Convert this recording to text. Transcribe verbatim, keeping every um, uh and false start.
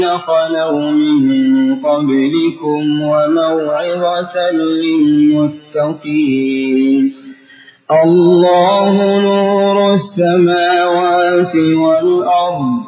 خلوا من قبلكم وموعظة للمتقين. الله نور السماوات والأرض